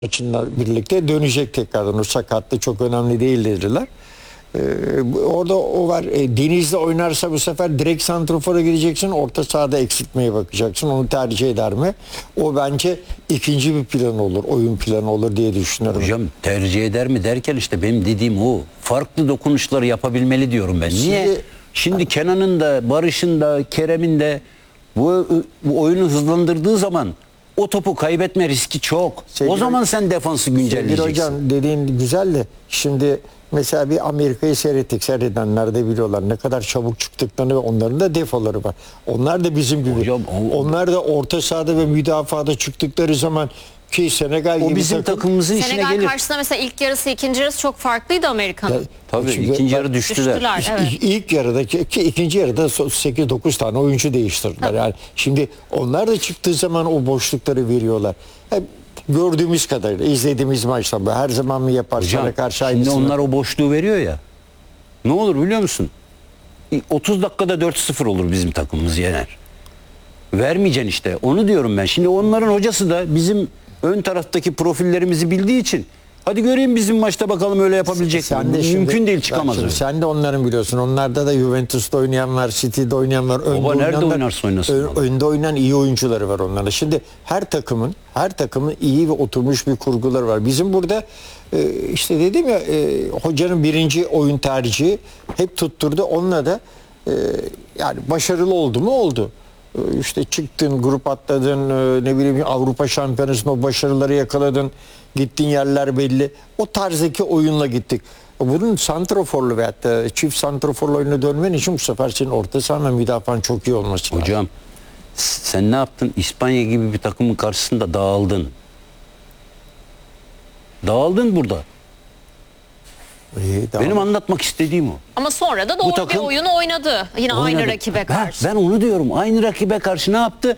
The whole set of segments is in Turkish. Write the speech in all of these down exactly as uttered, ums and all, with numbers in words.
maçınla birlikte dönecek tekrardan. O sakatlığı çok önemli değil dediler. Ee, orada o var. E, Deniz'de oynarsa bu sefer direkt santrafora gideceksin. Orta sahada eksiltmeye bakacaksın. Onu tercih eder mi? O bence ikinci bir plan olur. Oyun planı olur diye düşünüyorum. Hocam tercih eder mi derken işte benim dediğim o. Farklı dokunuşları yapabilmeli diyorum ben. Niye? Şimdi, Şimdi Kenan'ın da, Barış'ın da, Kerem'in de bu, bu oyunu hızlandırdığı zaman o topu kaybetme riski çok. Sevgili, o zaman sen defansı güncelleyeceksin. Hocam dediğin güzel de şimdi mesela bir Amerika'yı seyrettik. Seyredenler de biliyorlar ne kadar çabuk çıktıklarını ve onların da defoları var. Onlar da bizim gibi. Hocam, o, Onlar da orta sahada ve müdafada çıktıktıkları zaman ki Senegal o gibi bizim takım, takımımızın işine Senegal gelir. karşısında mesela ilk yarısı ikinci yarısı çok farklıydı Amerika'nın. Tabii çünkü ikinci yarı düştüler. düştüler evet. İlk yarıda ki ikinci yarıda sekiz dokuz tane oyuncu değiştirdiler. Tabii. Yani şimdi onlar da çıktığı zaman o boşlukları veriyorlar. Hep gördüğümüz kadarıyla izlediğimiz maçta her zaman mı yapar? Hocam, karşı şimdi aynısını. onlar o boşluğu veriyor ya. Ne olur biliyor musun? otuz dakikada dört sıfır olur bizim takımımız yener. Vermeyeceksin işte. Onu diyorum ben. Şimdi onların hocası da bizim ön taraftaki profillerimizi bildiği için hadi göreyim bizim maçta bakalım öyle yapabilecek Sen mi? de Mümkün şimdi, değil, çıkamaz öyle. Sen de onların biliyorsun. Onlarda da Juventus'ta oynayan var, City'de oynayan var. Önde Baba nerede oynayanlar, oynarsa oynasın. Ön, önde oynayan iyi oyuncuları var onlarda. Şimdi her takımın her takımın iyi ve oturmuş bir kurguları var. Bizim burada e, işte dedim ya e, hocanın birinci oyun tercihi hep tutturdu. Onunla da e, yani başarılı oldu mu oldu. İşte çıktın, grup atladın, ne bileyim Avrupa Şampiyonası'nda o başarıları yakaladın, gittiğin yerler belli. O tarzdaki oyunla gittik. Bunun santraforlu veyahut da çift santraforlu oyuna dönmen için bu sefer senin orta sahan ve müdafaan çok iyi olması lazım. Hocam sen ne yaptın? İspanya gibi bir takımın karşısında dağıldın. Dağıldın burada. İyi, Benim anlatmak istediğim o. Ama sonra da doğru takım bir oyunu oynadı. Yine oynadı. aynı rakibe karşı. Ben, ben onu diyorum. Aynı rakibe karşı ne yaptı?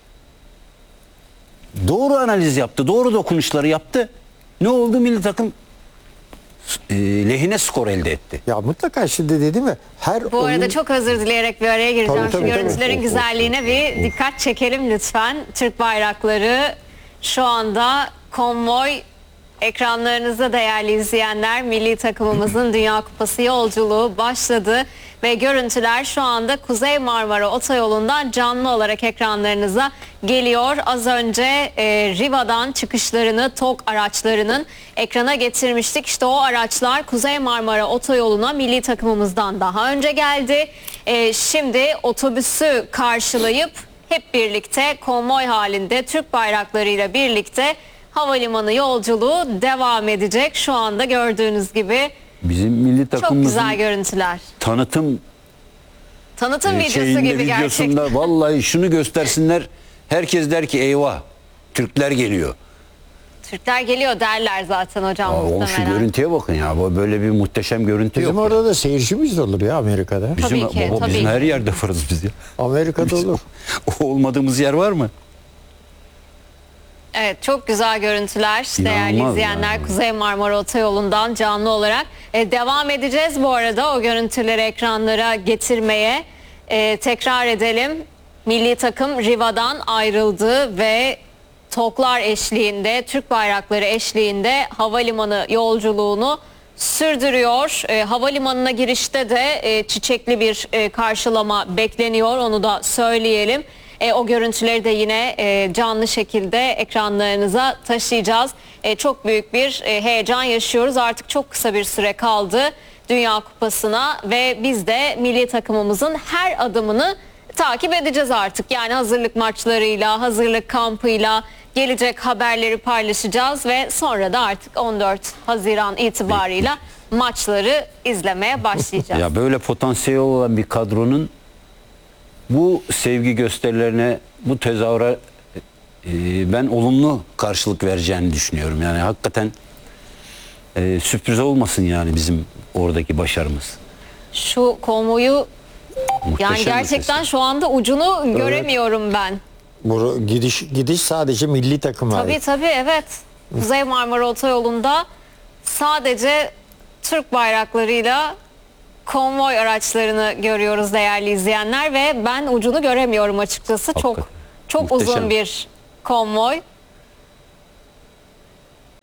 Doğru analiz yaptı. Doğru dokunuşları yaptı. Ne oldu? Milli takım e, lehine skor elde etti. Ya mutlaka şimdi dedim mi? Her Bu oyun... arada çok özür dileyerek bir araya gireceğim. Tabii, Şu tabii, görüntülerin tabii. güzelliğine bir dikkat çekelim lütfen. Türk bayrakları şu anda konvoy ekranlarınızda değerli izleyenler. Milli takımımızın Dünya Kupası yolculuğu başladı ve görüntüler şu anda Kuzey Marmara Otoyolu'ndan canlı olarak ekranlarınıza geliyor. Az önce e, Riva'dan çıkışlarını TOG araçlarının ekrana getirmiştik. İşte o araçlar Kuzey Marmara Otoyolu'na milli takımımızdan daha önce geldi. E, şimdi otobüsü karşılayıp hep birlikte konvoy halinde Türk bayraklarıyla birlikte havalimanı yolculuğu devam edecek. Şu anda gördüğünüz gibi Bizim milli çok takımımızın güzel görüntüler. tanıtım Tanıtım e, videosu şeyinde, gibi videosunda gerçekten. vallahi şunu göstersinler. Herkes der ki eyvah Türkler geliyor. Türkler geliyor derler zaten hocam Aa, o şu muhtemelen. görüntüye bakın ya. Bu böyle bir muhteşem görüntü Bizim yok. orada da seyircimiz de olur ya Amerika'da. Bizim, Tabii ki, baba, tabii bizim ki. her yerde varız biz ya. Amerika'da Bizim- olur. O olmadığımız yer var mı? Evet, çok güzel görüntüler değerli İnanılmaz izleyenler. yani. Kuzey Marmara Otoyolu'ndan canlı olarak e, devam edeceğiz bu arada o görüntüleri ekranlara getirmeye. E, tekrar edelim, milli takım Riva'dan ayrıldı ve TOG'lar eşliğinde, Türk bayrakları eşliğinde havalimanı yolculuğunu sürdürüyor. E, havalimanına girişte de e, çiçekli bir e, karşılama bekleniyor, onu da söyleyelim. E, o görüntüleri de yine e, canlı şekilde ekranlarınıza taşıyacağız. E, çok büyük bir e, heyecan yaşıyoruz. Artık çok kısa bir süre kaldı Dünya Kupası'na ve biz de milli takımımızın her adımını takip edeceğiz artık. Yani hazırlık maçlarıyla, hazırlık kampıyla gelecek haberleri paylaşacağız ve sonra da artık on dört Haziran itibarıyla maçları izlemeye başlayacağız. Ya böyle potansiyel olan bir kadronun bu sevgi gösterilerine, bu tezahüre e, ben olumlu karşılık vereceğini düşünüyorum. Yani hakikaten e, sürpriz olmasın yani bizim oradaki başarımız. Şu konvoyu Muhteşem yani gerçekten ötesi. şu anda ucunu göremiyorum ben. Bu gidiş gidiş sadece milli takıma Tabii ait. tabii evet. Kuzey Marmara Otoyolu'nda sadece Türk bayraklarıyla konvoy araçlarını görüyoruz değerli izleyenler ve ben ucunu göremiyorum açıkçası. Çok Hakikaten. çok Muhteşem. uzun bir konvoy.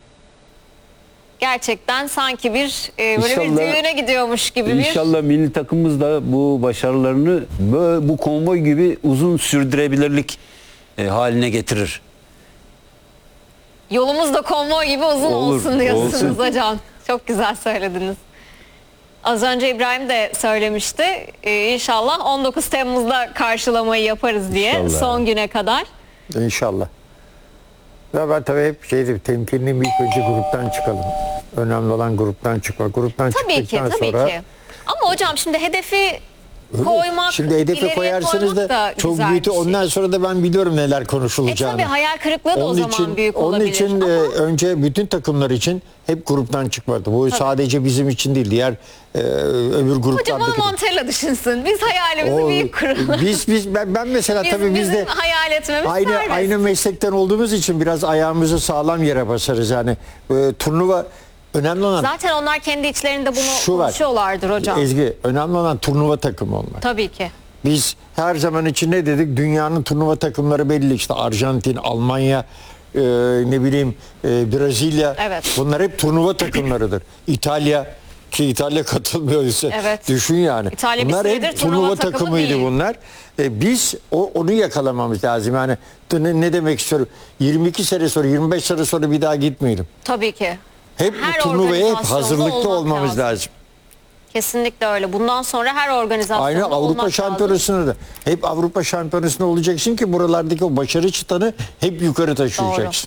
gerçekten sanki bir e, böyle bir İnşallah- düğüne gidiyormuş gibi bir İnşallah milli takımımız da bu başarılarını böyle bu konvoy gibi uzun sürdürebilirlik e, haline getirir. yolumuz da konvoy gibi uzun Olur, olsun diyorsunuz olsun. hocam. Çok güzel söylediniz. Az önce İbrahim de söylemişti. Ee, inşallah on dokuz Temmuz'da karşılamayı yaparız diye İnşallah. son güne kadar. İnşallah. Ya ben tabii hep şeydi, temkinli bir ilk önce gruptan çıkalım. Önemli olan gruptan çıkmak. Gruptan Tabii ki, çıktıktan tabii sonra ki. Ama hocam şimdi hedefi koymak, şimdi hedefe ileriye koyarsınız koymak da, çok güzel büyütü. bir şey. Ondan sonra da ben biliyorum neler E konuşulacağını. tabii hayal kırıklığı da o onun zaman için, büyük onun olabilir. için Ama e, önce bütün takımlar için hep gruptan çıkmadı. Bu sadece bizim için değil, diğer e, öbür hocam onu gruplardaki. Montella düşünsün. Biz hayalimizi O- büyük kuralım. biz biz ben, ben mesela Biz, tabii biz bizim de hayal etmemiz aynı serbest. aynı meslekten olduğumuz için biraz ayağımızı sağlam yere basarız. Yani e, turnuva önemli olan Zaten onlar kendi içlerinde bunu şu var. konuşuyorlardır hocam. Ezgi, önemli olan turnuva takımı olmak. Tabii ki. Biz her zaman için ne dedik? Dünyanın turnuva takımları belli. İşte Arjantin, Almanya, e, ne bileyim e, Brezilya. Evet. Bunlar hep turnuva takımlarıdır. İtalya, ki İtalya katılmıyor ise Evet. düşün yani. İtalya bir bunlar süredir hep turnuva turnuva takımı takımıydı değil. bunlar. E, biz o, onu yakalamamız lazım. Yani ne, ne demek istiyorum? yirmi iki sene sonra, yirmi beş sene sonra bir daha gitmeyelim. Tabii ki. Hep Her bu turnuvaya hep organizasyonda hazırlıklı olmak olmamız lazım. lazım. Kesinlikle öyle. Bundan sonra her organizasyonda Aynı olmak Avrupa lazım. Şampiyonası'nda da. Hep Avrupa Şampiyonası'nda olacaksın ki buralardaki o başarı çıtanı hep yukarı taşıyacaksın.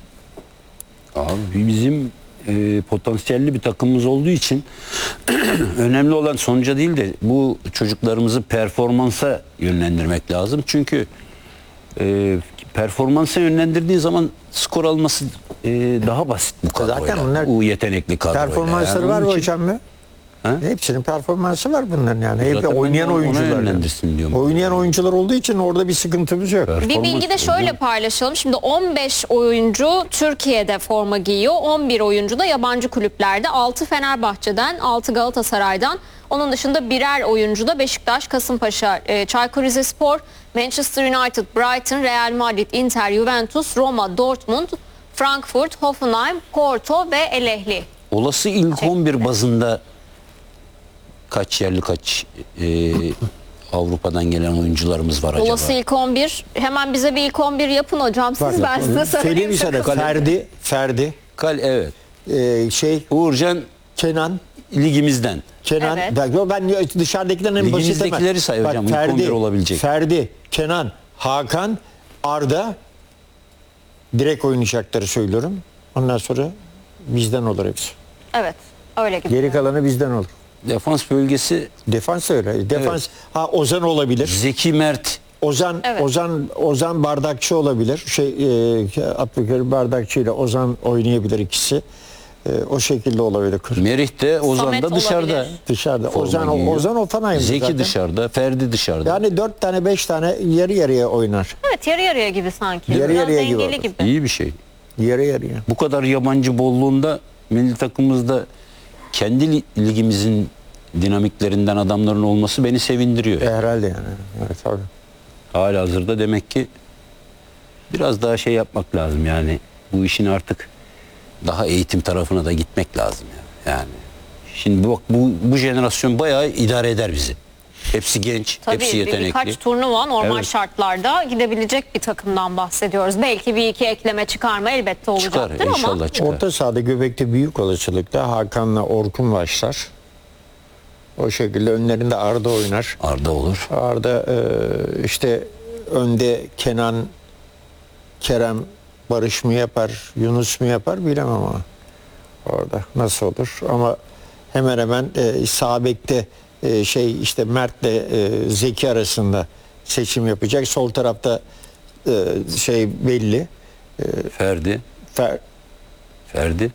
Abi bizim e, potansiyelli bir takımımız olduğu için önemli olan sonuca değil de bu çocuklarımızı performansa yönlendirmek lazım. Çünkü e, performansa yönlendirdiği zaman skor alması e, daha basit bu kadroyla. Zaten bunlar bu yetenekli kadroyla. Performansları Yani var onun için- hocam mı? Ha? Hepsinin performansı var bunların yani. Hep Zaten ben oynayan de ona oyuncular. yani. yönlendirsin diyorum. Oynayan oyuncular olduğu için orada bir sıkıntımız yok. Bir Performans bilgi de şöyle hocam. paylaşalım. Şimdi on beş oyuncu Türkiye'de forma giyiyor. on bir oyuncu da yabancı kulüplerde. altı Fenerbahçe'den, altı Galatasaray'dan. Onun dışında birer oyuncu da Beşiktaş, Kasımpaşa, e, Çaykur Rizespor, Manchester United, Brighton, Real Madrid, Inter, Juventus, Roma, Dortmund, Frankfurt, Hoffenheim, Porto ve El Ehli. Olası ilk on bir bazında kaç yerli kaç e, Avrupa'dan gelen oyuncularımız var acaba? Olası ilk on bir. Hemen bize bir ilk on bir yapın hocam. Siz ben size Söyleyeyim söyleyeyim. bir sana. Ferdi, Ferdi, Kal evet. e, şey, Uğurcan Kenan, ligimizden. Kenan. Evet. Ben, yo, ben dışarıdakilerin en basit hemen. Ligimizdekileri say hocam, ilk on bir olabilecek. Ferdi, Kenan, Hakan, Arda direkt oynayacakları söylüyorum. Ondan sonra bizden olur hepsi. Evet. Öyle gibi. Geri kalanı bizden olur. Defans bölgesi Defans öyle. Defans ha Ozan olabilir. Zeki Mert. Ozan Evet. Ozan Ozan Bardakçı olabilir. Şey e, Abdülkerim Bardakçı ile Ozan oynayabilir ikisi. E, o şekilde olabilir. Merih de Ozan Samet da dışarıda. olabilir. Dışarıda. Forma Ozan giyiyor. Ozan Ofanay'ım Zeki zaten. dışarıda, Ferdi dışarıda. Yani dört tane beş tane yarı yarıya oynar. Evet, yarı yarıya gibi sanki. Yarı Biraz yarıya gibi dengeli olur. gibi. İyi bir şey. Yarı yarıya. Bu kadar yabancı bolluğunda milli takımımızda kendi li- ligimizin dinamiklerinden adamların olması beni sevindiriyor. E, herhalde yani. Evet tabii. Halihazırda demek ki biraz daha şey yapmak lazım yani bu işin artık daha eğitim tarafına da gitmek lazım yani. Yani şimdi bak bu bu jenerasyon bayağı idare eder bizi. Hepsi genç, Tabii hepsi bir- yetenekli. birkaç turnuva normal Evet. şartlarda gidebilecek bir takımdan bahsediyoruz. Belki bir iki ekleme çıkarma elbette Çıkar olacaktır ama inşallah çıkar. Orta sahada Göbek'te büyük olasılıkla Hakan'la Orkun başlar. O şekilde önlerinde Arda oynar. Arda olur. Arda e, işte önde Kenan, Kerem, Barış mı yapar, Yunus mu yapar bilemem ama orada nasıl olur. Ama hemen hemen e, sağ bekte e, şey işte Mert'le e, Zeki arasında seçim yapacak. Sol tarafta e, şey belli. Ferdi, Fer, Ferdi.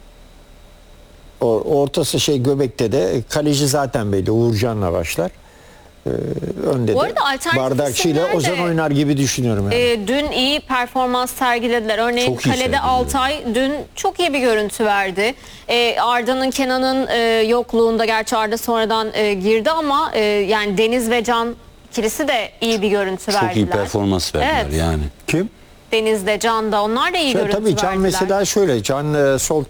o- ortası şey Göbek'te de e, kaleci zaten belli. Uğurcan'la başlar. E, önde Bu de arada alternatif Bardakçı ile isimler de- Ozan oynar gibi düşünüyorum yani. e, dün iyi performans sergilediler. Örneğin Çok iyi kalede sergilediler. Altay dün çok iyi bir görüntü verdi. E, Arda'nın, Kenan'ın e, yokluğunda, gerçi Arda sonradan e, girdi ama e, yani Deniz ve Can ikilisi de iyi bir görüntü verdiler. Çok iyi performans verdiler Evet. yani. Kim? Deniz'de, Can da onlar da iyi Ya görüntü tabii Can verdiler. mesela şöyle Can e, sol